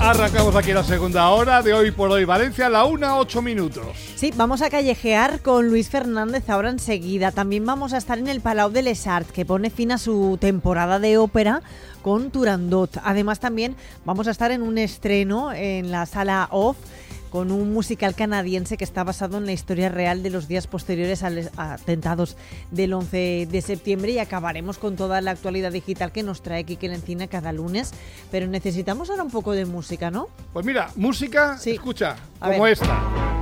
Arrancamos aquí la segunda hora de Hoy por Hoy Valencia, la 1:08. Sí, vamos a callejear con Luis Fernández ahora enseguida. También vamos a estar en el Palau de les Arts, que pone fin a su temporada de ópera con Turandot. Además también vamos a estar en un estreno en la Sala Off con un musical canadiense que está basado en la historia real de los días posteriores a los atentados del 11 de septiembre y acabaremos con toda la actualidad digital que nos trae Quique Lencina cada lunes. Pero necesitamos ahora un poco de música, ¿no? Pues mira, música, sí. Escucha, a como ver. esta.